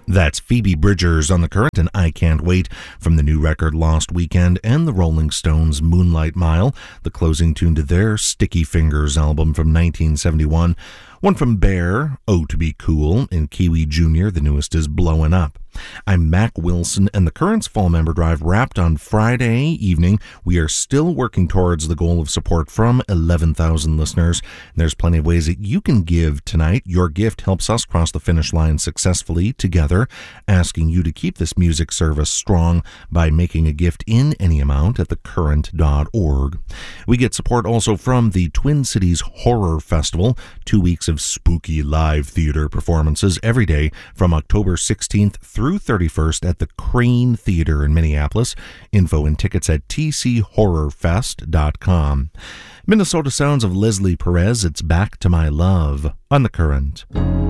That's Phoebe Bridgers on The Current and I Can't Wait from the new record Lost Weekend and the Rolling Stones' Moonlight Mile, the closing tune to their Sticky Fingers album from 1971. One from Bear, Oh to Be Cool, and Kiwi Jr., the newest is Blowin' Up. I'm Mac Wilson, and The Current's Fall Member Drive wrapped on Friday evening. We are still working towards the goal of support from 11,000 listeners. There's plenty of ways that you can give tonight. Your gift helps us cross the finish line successfully together, asking you to keep this music service strong by making a gift in any amount at thecurrent.org. We get support also from the Twin Cities Horror Festival, 2 weeks of spooky live theater performances every day from October 16th through 31st at the Crane Theater in Minneapolis. Info and tickets at tchorrorfest.com. Minnesota sounds of Leslie Perez, It's Back to My Love on The Current.